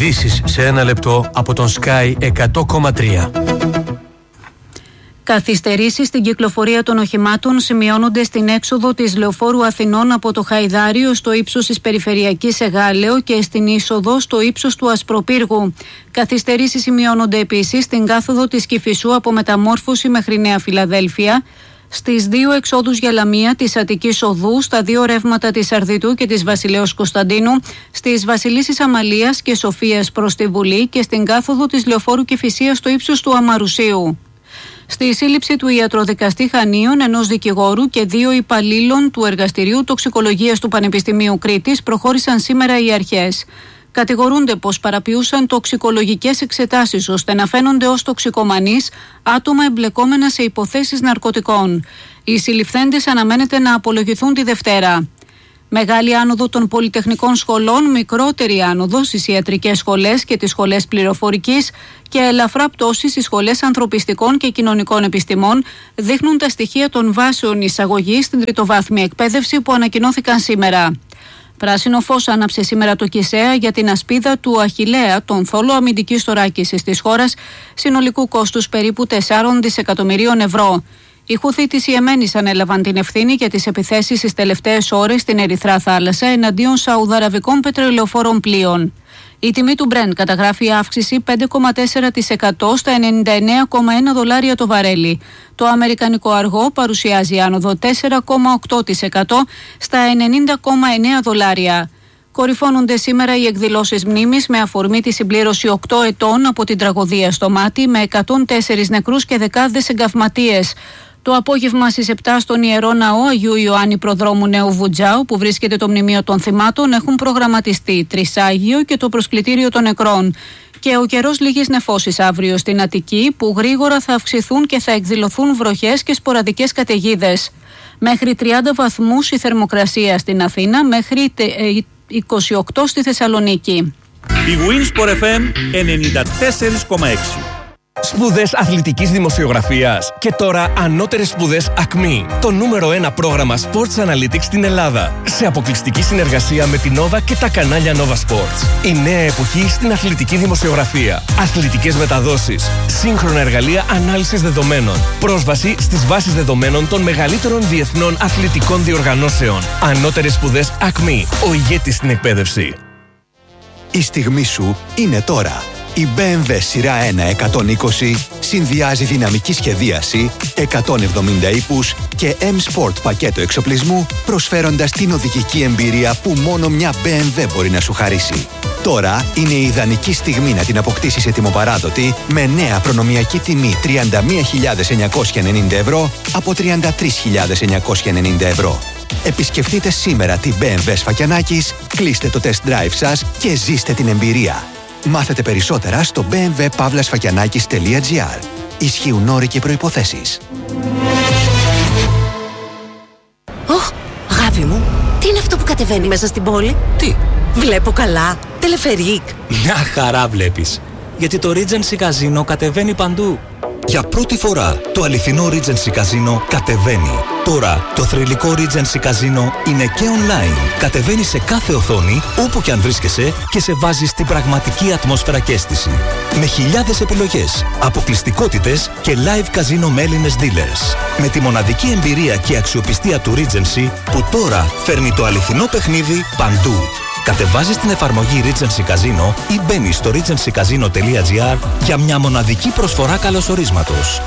Ειδήσεις σε ένα λεπτό από τον Sky 100,3. Καθυστερήσεις στην κυκλοφορία των οχημάτων σημειώνονται στην έξοδο της Λεωφόρου Αθηνών από το Χαϊδάριο στο ύψος της Περιφερειακής Εγάλεο και στην είσοδο στο ύψος του Ασπροπύργου. Καθυστερήσεις σημειώνονται επίσης στην κάθοδο της Κηφισού από Μεταμόρφωση μέχρι Νέα Φιλαδέλφια, στις δύο εξόδους για Λαμία της Αττικής Οδού, στα δύο ρεύματα της Αρδιτού και της Βασιλέως Κωνσταντίνου, στις Βασιλίσσης Αμαλίας και Σοφίας προς τη Βουλή και στην κάθοδο της Λεωφόρου Κηφισίας στο ύψος του Αμαρουσίου. Στη σύλληψη του ιατροδικαστή Χανίων, ενός δικηγόρου και δύο υπαλλήλων του Εργαστηρίου Τοξικολογίας του Πανεπιστημίου Κρήτης προχώρησαν σήμερα οι αρχές. Κατηγορούνται πως παραποιούσαν τοξικολογικές εξετάσεις ώστε να φαίνονται ως τοξικομανείς άτομα εμπλεκόμενα σε υποθέσεις ναρκωτικών. Οι συλληφθέντες αναμένεται να απολογηθούν τη Δευτέρα. Μεγάλη άνοδο των πολυτεχνικών σχολών, μικρότερη άνοδο στις ιατρικές σχολές και τις σχολές πληροφορικής και ελαφρά πτώση στις σχολές ανθρωπιστικών και κοινωνικών επιστημών δείχνουν τα στοιχεία των βάσεων εισαγωγής στην τριτοβάθμια εκπαίδευση που ανακοινώθηκαν σήμερα. Πράσινο φως άναψε σήμερα το ΚΙΣΕΑ για την ασπίδα του Αχιλλέα, τον θόλο αμυντικής θωράκισης της χώρας, συνολικού κόστους περίπου 4 δισεκατομμυρίων ευρώ. Οι Χούθοι της Ιεμένης ανέλαβαν την ευθύνη για τις επιθέσεις στις τελευταίες ώρες στην Ερυθρά Θάλασσα εναντίον σαουδαραβικών πετρελαιοφόρων πλοίων. Η τιμή του Brent καταγράφει αύξηση 5,4% στα $99,1 το βαρέλι. Το αμερικανικό αργό παρουσιάζει άνοδο 4,8% στα $90,9. Κορυφώνονται σήμερα οι εκδηλώσεις μνήμης με αφορμή τη συμπλήρωση 8 ετών από την τραγωδία στο Μάτι με 104 νεκρούς και δεκάδες εγκαυματίες. Το απόγευμα στις 7 στον Ιερό Ναό Αγίου Ιωάννη Προδρόμου Νέου Βουτζάου, που βρίσκεται το μνημείο των θυμάτων, έχουν προγραμματιστεί τρισάγιο και το προσκλητήριο των νεκρών. Και ο καιρός λίγης νεφώσης αύριο στην Αττική, που γρήγορα θα αυξηθούν και θα εκδηλωθούν βροχές και σποραδικές καταιγίδες. Μέχρι 30 βαθμούς η θερμοκρασία στην Αθήνα, μέχρι 28 στη Θεσσαλονίκη. Η Winsport FM 94,6. Σπουδές αθλητικής δημοσιογραφίας και τώρα ανώτερες σπουδές ΑΚΜΗ. Το νούμερο 1 πρόγραμμα Sports Analytics στην Ελλάδα. Σε αποκλειστική συνεργασία με την Nova και τα κανάλια Nova Sports. Η νέα εποχή στην αθλητική δημοσιογραφία. Αθλητικές μεταδόσεις. Σύγχρονα εργαλεία ανάλυσης δεδομένων. Πρόσβαση στις βάσεις δεδομένων των μεγαλύτερων διεθνών αθλητικών διοργανώσεων. Ανώτερες σπουδές ΑΚΜΗ. Ο ηγέτης στην εκπαίδευση. Η στιγμή σου είναι τώρα. Η BMW σειρά 1 120 συνδυάζει δυναμική σχεδίαση, 170 ύπους και M-Sport πακέτο εξοπλισμού, προσφέροντας την οδηγική εμπειρία που μόνο μια BMW μπορεί να σου χαρίσει. Τώρα είναι η ιδανική στιγμή να την αποκτήσεις ετοιμοπαράδοτη με νέα προνομιακή τιμή 31.990 ευρώ από 33.990 ευρώ. Επισκεφτείτε σήμερα την BMW Σφακιανάκης, κλείστε το test drive σας και ζήστε την εμπειρία. Μάθετε περισσότερα στο bmw-sfakianakis.gr. Ισχύουν όροι και προϋποθέσεις. Αγάπη μου, τι είναι αυτό που κατεβαίνει μέσα στην πόλη? Τι? Βλέπω καλά. Τελεφερίκ. Μια χαρά βλέπεις. Γιατί το Regency Casino κατεβαίνει παντού. Για πρώτη φορά, το αληθινό Regency Casino κατεβαίνει. Τώρα, το θρυλικό Regency Casino είναι και online. Κατεβαίνει σε κάθε οθόνη, όπου και αν βρίσκεσαι, και σε βάζει στην πραγματική ατμόσφαιρα και αίσθηση. Με χιλιάδες επιλογές, αποκλειστικότητες και live casino με Έλληνες dealers. Με τη μοναδική εμπειρία και αξιοπιστία του Regency, που τώρα φέρνει το αληθινό παιχνίδι παντού. Κατεβάζεις την εφαρμογή Regency Casino ή μπαίνεις στο regencycasino.gr για μια μοναδική προσφορά καλωσορίσματος.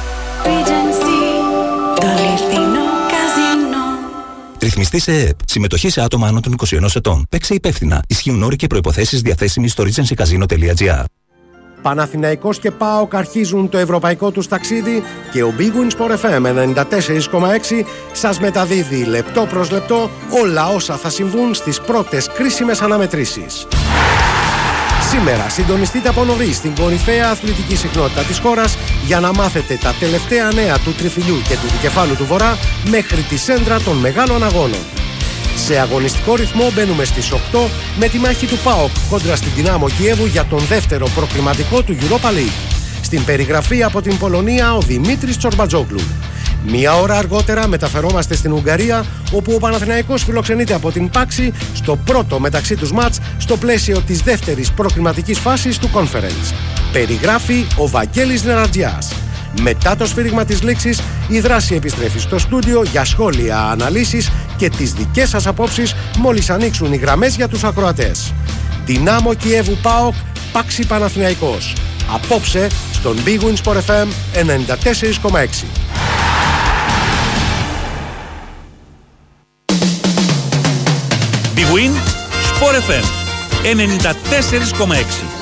Ρυθμιστή σε ΕΕΠ. Συμμετοχή σε άτομα άνω των 21 ετών. Παίξε υπεύθυνα. Ισχύουν όροι και προϋποθέσεις διαθέσιμοι στο regencycasino.gr. Παναθηναϊκός και ΠΑΟΚ αρχίζουν το ευρωπαϊκό τους ταξίδι και ο Big Win Sport FM 94,6 σας μεταδίδει λεπτό προς λεπτό όλα όσα θα συμβούν στις πρώτες κρίσιμες αναμετρήσεις. Σήμερα συντονιστείτε από νωρίς στην κορυφαία αθλητική συχνότητα της χώρας για να μάθετε τα τελευταία νέα του τριφυλιού και του δικεφάλου του Βορρά μέχρι τη σέντρα των μεγάλων αγώνων. Σε αγωνιστικό ρυθμό μπαίνουμε στις 8 με τη μάχη του ΠΑΟΚ κόντρα στην Δυνάμο Κιέβου για τον δεύτερο προκριματικό του Europa League. Στην περιγραφή από την Πολωνία ο Δημήτρης Τσορμπατζόγλου. Μία ώρα αργότερα μεταφερόμαστε στην Ουγγαρία, όπου ο Παναθηναϊκός φιλοξενείται από την Πάξη στο πρώτο μεταξύ τους μάτς στο πλαίσιο της δεύτερης προκριματικής φάσης του Conference. Περιγράφει ο Βαγγέλης Νερατζιάς. Μετά το σφύριγμα της λήξης, η δράση επιστρέφει στο στούντιο για σχόλια, αναλύσεις και τις δικές σας απόψεις μόλις ανοίξουν οι γραμμές για τους ακροατές. Δυνάμο Κιέβου ΠΑΟΚ, Πάξη Παναθηναϊκός. Απόψε στον Big Win Sport FM 94,6. Big Win Sport FM 94,6.